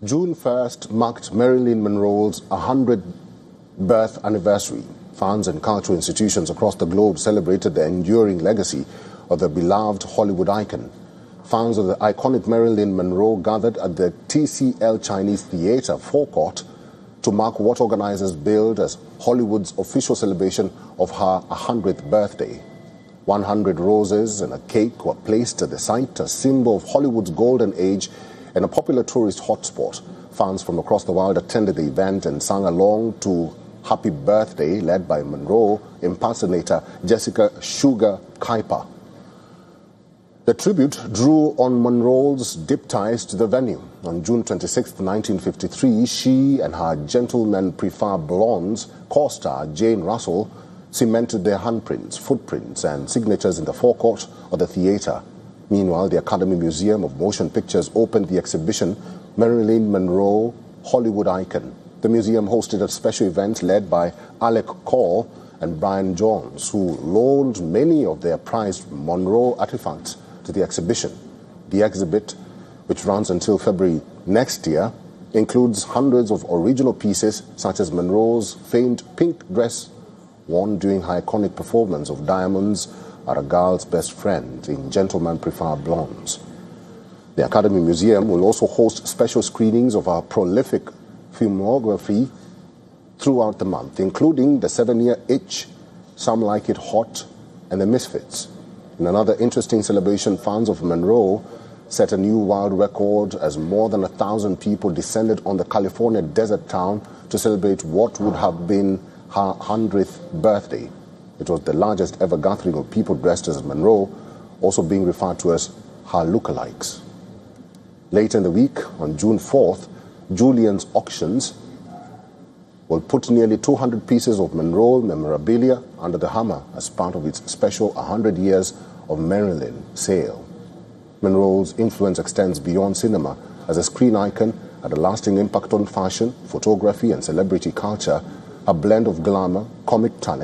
June 1st marked Marilyn Monroe's 100th birth anniversary. Fans and cultural institutions across the globe celebrated the enduring legacy of the beloved Hollywood icon. Fans of the iconic Marilyn Monroe gathered at the TCL Chinese Theatre forecourt to mark what organizers billed as Hollywood's official celebration of her 100th birthday. 100 roses and a cake were placed at the site, a symbol of Hollywood's golden age and a popular tourist hotspot. Fans from across the world attended the event and sang along to Happy Birthday, led by Monroe impersonator Jessica Sugar Kuiper. The tribute drew on Monroe's deep ties to the venue. On June 26, 1953, she and her Gentlemen Prefer Blondes co-star Jane Russell cemented their handprints, footprints and signatures in the forecourt of the theatre. Meanwhile, the Academy Museum of Motion Pictures opened the exhibition Marilyn Monroe, Hollywood Icon. The museum hosted a special event led by Alec Cole and Brian Jones, who loaned many of their prized Monroe artifacts to the exhibition. The exhibit, which runs until February next year, includes hundreds of original pieces such as Monroe's famed pink dress worn during her iconic performance of Diamonds Are a Girl's Best Friend in Gentlemen Prefer Blondes. The Academy Museum will also host special screenings of her prolific filmography throughout the month, including The 7-Year Itch, Some Like It Hot, and The Misfits. In another interesting celebration, fans of Monroe set a new world record as more than 1,000 people descended on the California desert town to celebrate what would have been her 100th birthday. It was the largest ever gathering of people dressed as Monroe, also being referred to as her lookalikes. Later in the week, on June 4th, Julian's Auctions will put nearly 200 pieces of Monroe memorabilia under the hammer as part of its special 100 Years of Marilyn sale. Monroe's influence extends beyond cinema. As a screen icon, had a lasting impact on fashion, photography, and celebrity culture. A blend of glamour, comic talent,